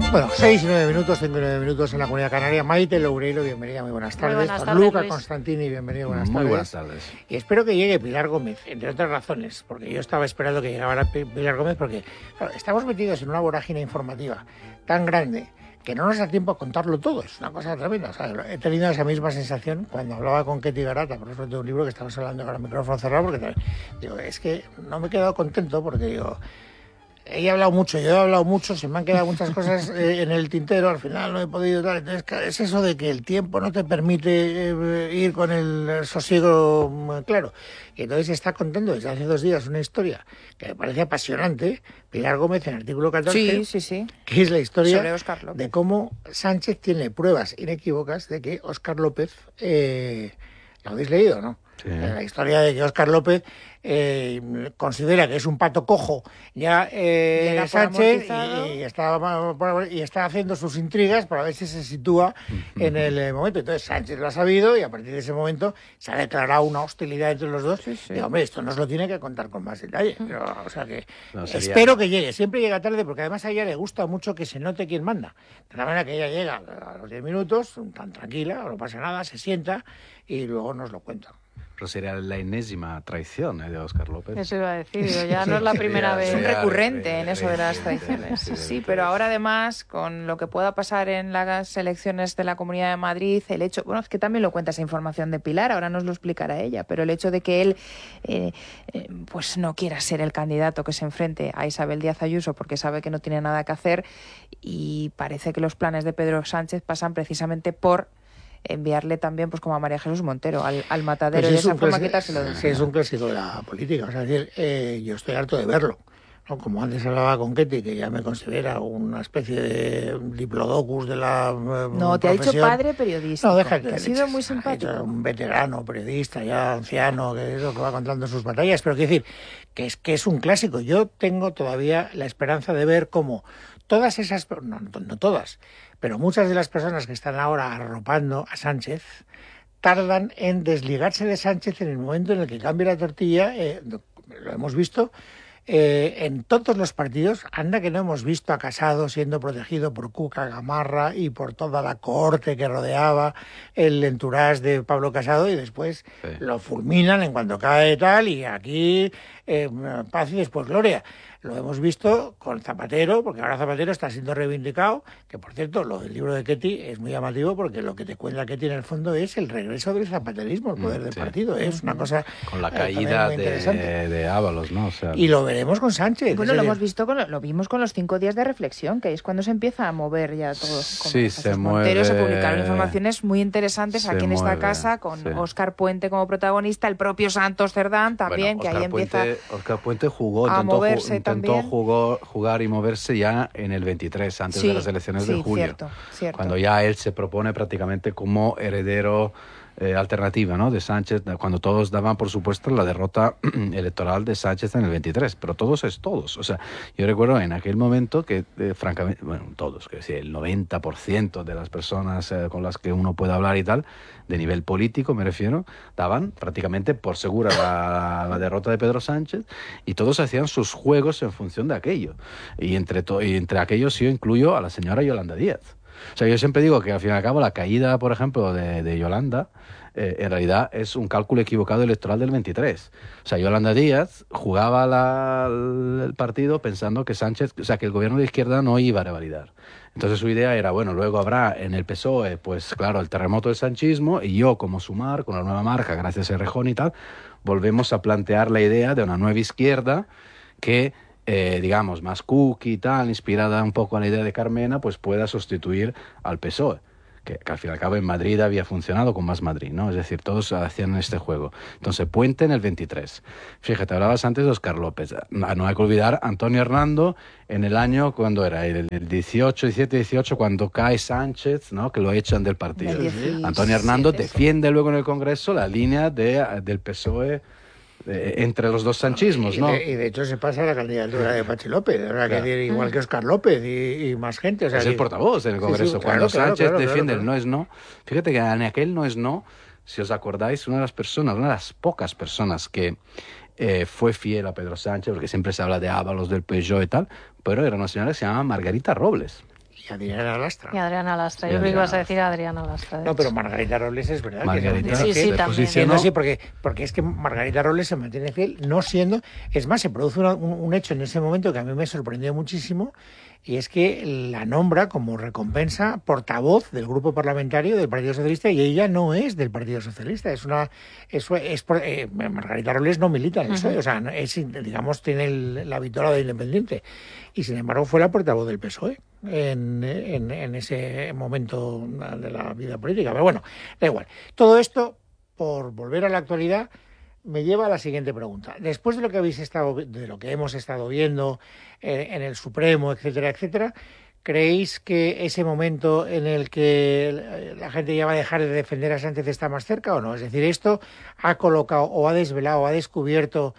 Bueno, 6 y 9 minutos, 5 y 9 minutos en la Comunidad Canaria. Maite Loureiro, bienvenida, muy buenas tardes. Muy buenas tardes, Luca Luis. Constantini, bienvenido, buenas tardes. Muy buenas tardes. Y espero que llegue Pilar Gómez, entre otras razones, porque yo estaba esperando que llegara Pilar Gómez, porque claro, estamos metidos en una vorágine informativa tan grande que no nos da tiempo a contarlo todo. Es una cosa tremenda. O sea, he tenido esa misma sensación cuando hablaba con Ketty Garata, por ejemplo, de un libro que estamos hablando con el micrófono cerrado, porque digo, es que no me he quedado contento porque digo... Ella ha hablado mucho, yo he hablado mucho, se me han quedado muchas cosas en el tintero, al final no he podido tal. Entonces, es eso de que el tiempo no te permite ir con el sosiego claro. Y entonces está contando desde hace 2 días una historia que me parece apasionante, Pilar Gómez, en el artículo 14, sí. que es la historia Sobre Óscar López. de cómo Sánchez tiene pruebas inequívocas de que Óscar López, ¿lo habéis leído, no? Sí. La historia de que Óscar López considera que es un pato cojo ya Sánchez y está haciendo sus intrigas para ver si se sitúa en el momento. Entonces Sánchez lo ha sabido y a partir de ese momento se ha declarado una hostilidad entre los dos. Sí. Y hombre, esto nos lo tiene que contar con más detalle. Pero, o sea que No, sería... espero que llegue. Siempre llega tarde porque además a ella le gusta mucho que se note quién manda. De la manera que ella llega a los 10 minutos, tan tranquila, no pasa nada, se sienta y luego nos lo cuenta. Pero sería la enésima traición de Óscar López. Eso iba a decir, ya no es la primera vez. Es un recurrente en eso de las traiciones. Sí, pero ahora además, con lo que pueda pasar en las elecciones de la Comunidad de Madrid, el hecho, bueno, es que también lo cuenta esa información de Pilar, ahora nos lo explicará ella, pero el hecho de que él pues no quiera ser el candidato que se enfrente a Isabel Díaz Ayuso porque sabe que no tiene nada que hacer, y parece que los planes de Pedro Sánchez pasan precisamente por enviarle también, pues como a María Jesús Montero, al matadero, Pues y de esa forma quitárselo de sí, es un clásico de la política. O sea, es decir, yo estoy harto de verlo, ¿no? Como antes hablaba con Ketty, que ya me considera una especie de diplodocus de la No, te profesión. Ha dicho padre periodista. No, deja que que ha sido muy simpático. Un veterano periodista, ya anciano, que es lo que va contando sus batallas, pero quiero decir que es un clásico. Yo tengo todavía la esperanza de ver cómo todas esas, no todas, pero muchas de las personas que están ahora arropando a Sánchez tardan en desligarse de Sánchez en el momento en el que cambie la tortilla. Lo hemos visto en todos los partidos. Anda que no hemos visto a Casado siendo protegido por Cuca Gamarra y por toda la cohorte que rodeaba el entourage de Pablo Casado, y después lo fulminan en cuanto cae tal, y aquí paz y después gloria. Lo hemos visto con Zapatero, porque ahora Zapatero está siendo reivindicado, que por cierto, lo del libro de Ketty es muy llamativo, porque lo que te cuenta Ketty en el fondo es el regreso del zapaterismo al poder del partido. Es una cosa con la caída de Ábalos, ¿no? O sea, y lo veremos con Sánchez. Bueno, lo hemos visto, lo vimos con los 5 días de reflexión, que es cuando se empieza a mover ya todo. Sí, se Montero, mueve. se publicaron informaciones muy interesantes aquí en esta casa, con Óscar Puente como protagonista, el propio Santos Cerdán también, bueno, que ahí empieza Óscar Puente jugó, a intentó moverse jugar y moverse ya en el 23, antes de las elecciones de julio, cierto. Cuando ya él se propone prácticamente como heredero alternativa, ¿no?, de Sánchez, cuando todos daban por supuesto la derrota electoral de Sánchez en el 23, pero todos es todos. O sea, yo recuerdo en aquel momento que francamente, bueno, todos, que sí, el 90% de las personas con las que uno puede hablar y tal, de nivel político me refiero, daban prácticamente por segura la derrota de Pedro Sánchez, y todos hacían sus juegos en función de aquello. Y entre aquellos yo incluyo a la señora Yolanda Díaz. O sea, yo siempre digo que al fin y al cabo la caída, por ejemplo, de Yolanda, en realidad es un cálculo equivocado electoral del 23. O sea, Yolanda Díaz jugaba el partido pensando que Sánchez, o sea, que el gobierno de izquierda no iba a revalidar. Entonces su idea era, bueno, luego habrá en el PSOE, pues claro, el terremoto del sanchismo, y yo como Sumar, con la nueva marca, gracias a Errejón y tal, volvemos a plantear la idea de una nueva izquierda que digamos, más cookie y tal, inspirada un poco en la idea de Carmena, pues pueda sustituir al PSOE, que al fin y al cabo en Madrid había funcionado con Más Madrid, ¿no? Es decir, todos hacían este juego. Entonces, Puente en el 23. Fíjate, hablabas antes de Óscar López. No hay que olvidar Antonio Hernando en el año, ¿cuándo era? El 18, 17, 18, cuando cae Sánchez, ¿no?, que lo echan del partido. Antonio Hernando defiende luego en el Congreso la línea del PSOE entre los dos sanchismos, ¿no? Y de hecho se pasa a la candidatura de Patxi López, ¿verdad? Claro. Que igual que Óscar López y más gente. O sea, es el portavoz en el Congreso. Cuando Sánchez defiende el no es no, fíjate que en aquel no es no, si os acordáis, una de las pocas personas que fue fiel a Pedro Sánchez, porque siempre se habla de Ábalos, del Peugeot y tal, pero era una señora que se llamaba Margarita Robles. Y Adriana Lastra. Y Adriana Lastra. Yo creo que ibas a decir Adriana Lastra. No, pero Margarita Robles es verdad. Margarita, sí, también. No, sí, porque es que Margarita Robles se mantiene fiel, no siendo... Es más, se produce un hecho en ese momento que a mí me sorprendió muchísimo, y es que la nombra como recompensa portavoz del grupo parlamentario del Partido Socialista, y ella no es del Partido Socialista. Margarita Robles no milita en eso, o sea, digamos, tiene la vitola de Independiente, y sin embargo fue la portavoz del PSOE en ese momento de la vida política. Pero bueno, da igual. Todo esto, por volver a la actualidad, me lleva a la siguiente pregunta. Después de lo que hemos estado viendo en el Supremo, etcétera, etcétera, ¿creéis que ese momento en el que la gente ya va a dejar de defender a Sánchez está más cerca o no? Es decir, ¿esto ha colocado o ha desvelado o ha descubierto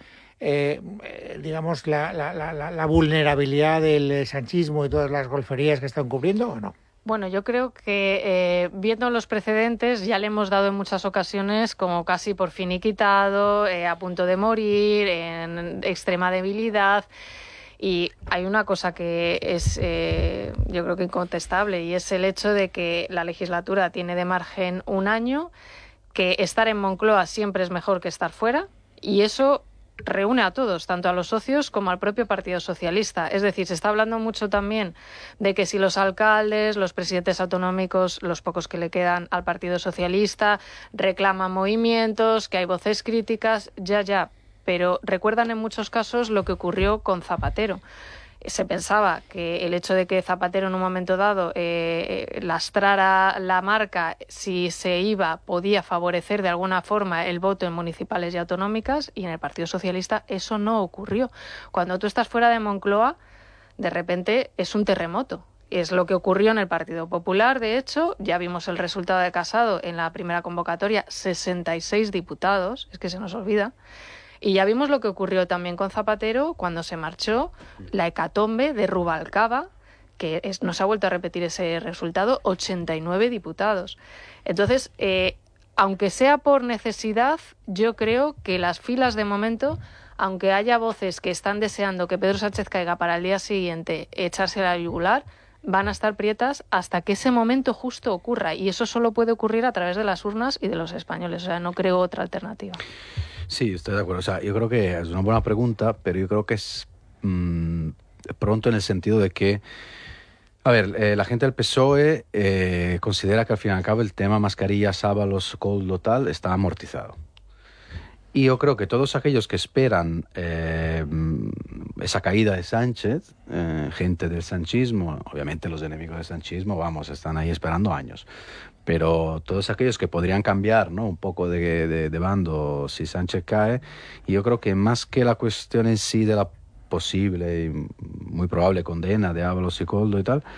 digamos la vulnerabilidad del sanchismo y todas las golferías que están cubriendo o no? Bueno, yo creo que viendo los precedentes ya le hemos dado en muchas ocasiones como casi por finiquitado, a punto de morir, en extrema debilidad. Y hay una cosa que es yo creo que incontestable, y es el hecho de que la legislatura tiene de margen un año, que estar en Moncloa siempre es mejor que estar fuera, y eso reúne a todos, tanto a los socios como al propio Partido Socialista. Es decir, se está hablando mucho también de que si los alcaldes, los presidentes autonómicos, los pocos que le quedan al Partido Socialista, reclaman movimientos, que hay voces críticas, ya, pero recuerdan en muchos casos lo que ocurrió con Zapatero. Se pensaba que el hecho de que Zapatero en un momento dado lastrara la marca, si se iba, podía favorecer de alguna forma el voto en municipales y autonómicas, y en el Partido Socialista eso no ocurrió. Cuando tú estás fuera de Moncloa, de repente es un terremoto. Es lo que ocurrió en el Partido Popular. De hecho, ya vimos el resultado de Casado en la primera convocatoria, 66 diputados, es que se nos olvida. Y ya vimos lo que ocurrió también con Zapatero cuando se marchó, la hecatombe de Rubalcaba, que no se ha vuelto a repetir ese resultado, 89 diputados. Entonces, aunque sea por necesidad, yo creo que las filas de momento, aunque haya voces que están deseando que Pedro Sánchez caiga para el día siguiente echarse la yugular, van a estar prietas hasta que ese momento justo ocurra. Y eso solo puede ocurrir a través de las urnas y de los españoles. O sea, no creo otra alternativa. Sí, estoy de acuerdo. O sea, yo creo que es una buena pregunta, pero yo creo que es pronto en el sentido de que, a ver, la gente del PSOE considera que al fin y al cabo el tema mascarillas, Ábalos, Koldo, tal, está amortizado. Y yo creo que todos aquellos que esperan esa caída de Sánchez, gente del sanchismo, obviamente los enemigos del sanchismo, vamos, están ahí esperando años. Pero todos aquellos que podrían cambiar, ¿no?, un poco de bando si Sánchez cae, y yo creo que más que la cuestión en sí de la posible y muy probable condena de Ábalos y Koldo y tal,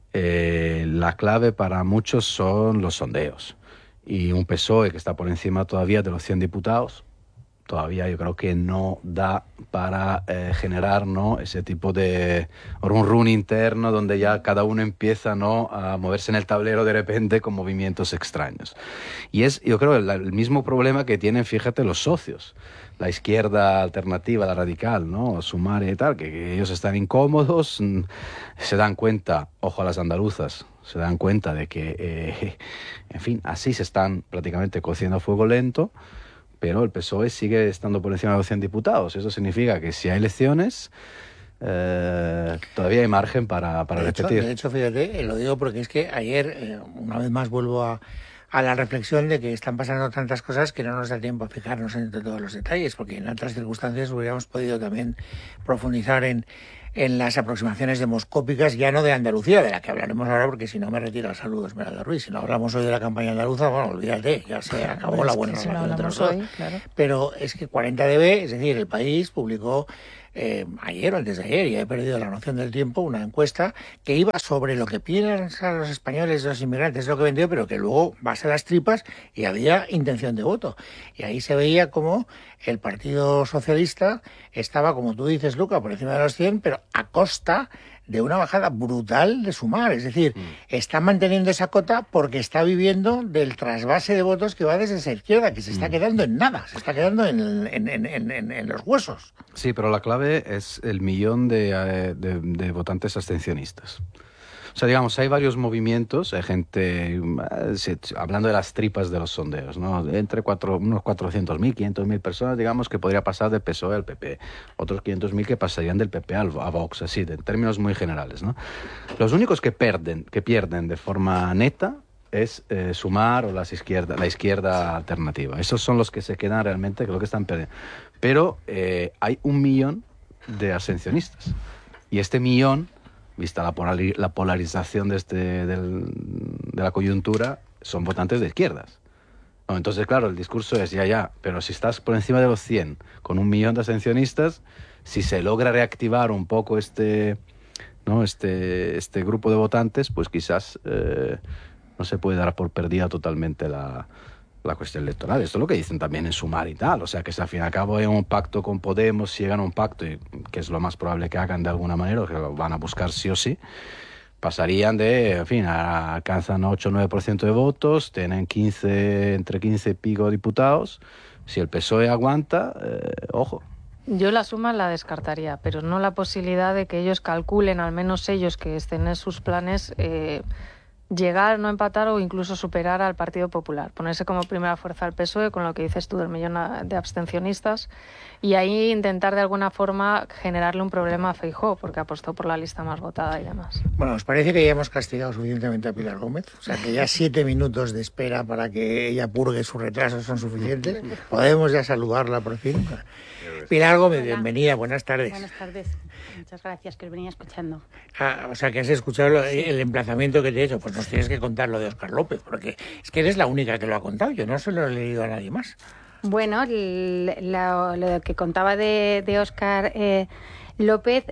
la clave para muchos son los sondeos. Y un PSOE que está por encima todavía de los 100 diputados, todavía yo creo que no da para generar, ¿no?, ese tipo de run interno donde ya cada uno empieza, ¿no?, a moverse en el tablero de repente con movimientos extraños. Y es, yo creo, el mismo problema que tienen, fíjate, los socios. La izquierda alternativa, la radical, ¿no?, Sumar y tal, que ellos están incómodos, se dan cuenta, ojo a las andaluzas, se dan cuenta de que, en fin, así se están prácticamente cociendo a fuego lento. Pero el PSOE sigue estando por encima de los 100 diputados. Eso significa que si hay elecciones, todavía hay margen para repetir. De hecho, fíjate, lo digo porque es que ayer, una vez más vuelvo a la reflexión de que están pasando tantas cosas que no nos da tiempo a fijarnos en todos los detalles, porque en otras circunstancias hubiéramos podido también profundizar en las aproximaciones demoscópicas, ya no de Andalucía, de la que hablaremos ahora, porque si no me retiro. Saludos, Esmeralda Ruiz. Si no hablamos hoy de la campaña andaluza, bueno, olvídate, ya se acabó la buena relación entre los dos. Claro. Pero es que 40dB, es decir, El País publicó ayer o antes de ayer, ya he perdido la noción del tiempo, una encuesta que iba sobre lo que piensan los españoles, los inmigrantes, lo que vendió, pero que luego vas a las tripas y había intención de voto. Y ahí se veía como el Partido Socialista estaba, como tú dices, Luca, por encima de los 100, pero a costa de una bajada brutal de Sumar. Es decir, está manteniendo esa cota porque está viviendo del trasvase de votos que va desde esa izquierda, que se está quedando en nada, se está quedando en los huesos. Sí, pero la clave es el millón de votantes abstencionistas. O sea, digamos, hay varios movimientos, hay gente, hablando de las tripas de los sondeos, ¿no? Entre unos 400.000, 500.000 personas, digamos, que podría pasar del PSOE al PP. Otros 500.000 que pasarían del PP a Vox, así, en términos muy generales, ¿no? Los únicos que pierden de forma neta es Sumar o la izquierda alternativa. Esos son los que se quedan realmente, creo que están perdiendo. Pero hay 1 millón de abstencionistas. Y este millón, vista la polarización de la coyuntura, son votantes de izquierdas. No, entonces, claro, el discurso es ya, pero si estás por encima de los 100, con 1 millón de abstencionistas, si se logra reactivar un poco este grupo de votantes, pues quizás no se puede dar por perdida totalmente la cuestión electoral. Esto es lo que dicen también en Sumar y tal. O sea, que si al fin y al cabo hay un pacto con Podemos, si llegan a un pacto, que es lo más probable que hagan de alguna manera, o que lo van a buscar sí o sí, pasarían alcanzan 8 o 9% de votos, tienen entre 15 y pico diputados. Si el PSOE aguanta, ojo. Yo la suma la descartaría, pero no la posibilidad de que ellos calculen, al menos ellos que estén en sus planes, llegar, no empatar o incluso superar al Partido Popular, ponerse como primera fuerza al PSOE con lo que dices tú del millón de abstencionistas y ahí intentar de alguna forma generarle un problema a Feijóo porque apostó por la lista más votada y demás. Bueno, ¿os parece que ya hemos castigado suficientemente a Pilar Gómez? O sea, que ya 7 minutos de espera para que ella purgue sus retrasos son suficientes. Podemos ya saludarla por fin. Pilar Gómez, bienvenida, buenas tardes. Buenas tardes, muchas gracias, que os venía escuchando. O sea, que has escuchado el emplazamiento que te he hecho, pues nos tienes que contar lo de Óscar López, porque es que eres la única que lo ha contado, yo no se lo he leído a nadie más. Bueno, lo que contaba de Óscar López,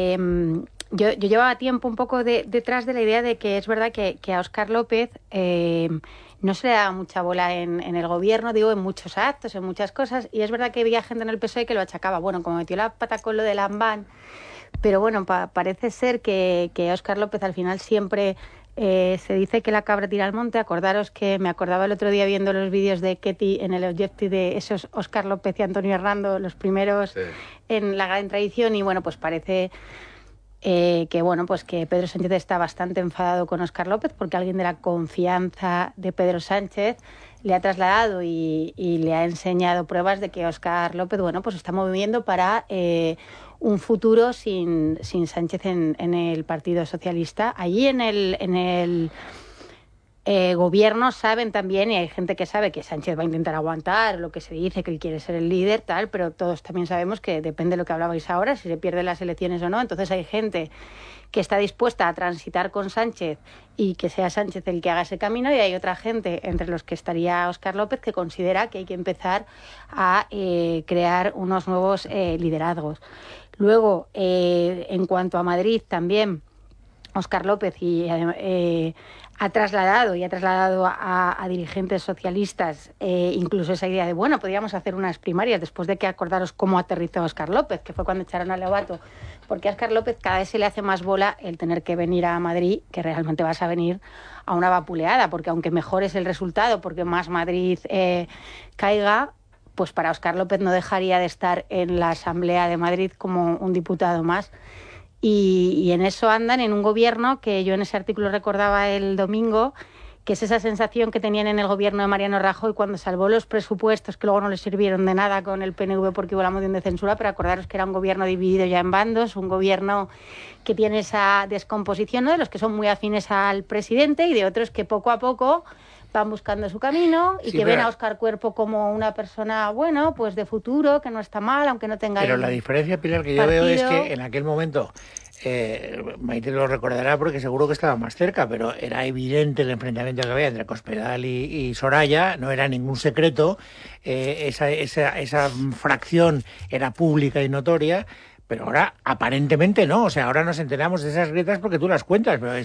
yo llevaba tiempo un poco detrás de la idea de que es verdad que a Óscar López no se le da mucha bola en el gobierno, digo, en muchos actos, en muchas cosas, y es verdad que había gente en el PSOE que lo achacaba, bueno, como metió la pata con lo del Ambán, pero bueno, parece ser que Óscar López al final siempre se dice que la cabra tira al monte. Acordaros que me acordaba el otro día viendo los vídeos de Ketty en el Objective de esos Óscar López y Antonio Hernando, los primeros en la gran tradición, y bueno, pues parece que bueno, pues que Pedro Sánchez está bastante enfadado con Óscar López porque alguien de la confianza de Pedro Sánchez le ha trasladado y le ha enseñado pruebas de que Óscar López, bueno, pues está moviendo para un futuro sin Sánchez en el Partido Socialista. Allí en el gobierno saben también, y hay gente que sabe que Sánchez va a intentar aguantar lo que se dice, que él quiere ser el líder, tal, pero todos también sabemos que depende de lo que hablabais ahora, si se pierden las elecciones o no. Entonces hay gente que está dispuesta a transitar con Sánchez y que sea Sánchez el que haga ese camino, y hay otra gente, entre los que estaría Óscar López, que considera que hay que empezar a crear unos nuevos liderazgos. Luego, en cuanto a Madrid, también Óscar López ha trasladado a dirigentes socialistas incluso esa idea de, bueno, podríamos hacer unas primarias, después de que acordaros cómo aterrizó Óscar López, que fue cuando echaron a Lobato, porque a Óscar López cada vez se le hace más bola el tener que venir a Madrid, que realmente vas a venir a una vapuleada, porque aunque mejor es el resultado, porque más Madrid caiga, pues para Óscar López no dejaría de estar en la Asamblea de Madrid como un diputado más. Y en eso andan, en un gobierno que yo en ese artículo recordaba el domingo, que es esa sensación que tenían en el gobierno de Mariano Rajoy cuando salvó los presupuestos, que luego no les sirvieron de nada con el PNV porque hubo la moción de censura, pero acordaros que era un gobierno dividido ya en bandos, un gobierno que tiene esa descomposición, ¿no?, de los que son muy afines al presidente y de otros que poco a poco van buscando su camino y que ven a Óscar Cuerpo como una persona, bueno, pues de futuro, que no está mal, aunque no tenga... Pero la diferencia, Pilar, que yo veo es que en aquel momento, Maite lo recordará porque seguro que estaba más cerca, pero era evidente el enfrentamiento que había entre Cospedal y Soraya, no era ningún secreto, esa fracción era pública y notoria. Pero ahora, aparentemente no. O sea, ahora nos enteramos de esas grietas porque tú las cuentas, pero